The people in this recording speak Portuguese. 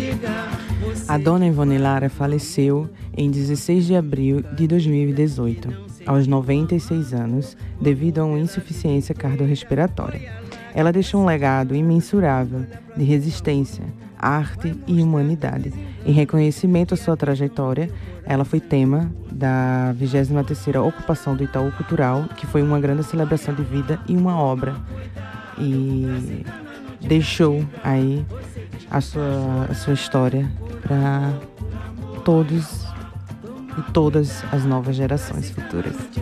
A dona Ivone Lara faleceu em 16 de abril de 2018, aos 96 anos, devido a uma insuficiência cardiorrespiratória. Ela deixou um legado imensurável de resistência, arte e humanidade. Em reconhecimento à sua trajetória, ela foi tema da 23ª ocupação do Itaú Cultural, que foi uma grande celebração de vida e uma obra. E deixou aí a sua história para todos e todas as novas gerações futuras.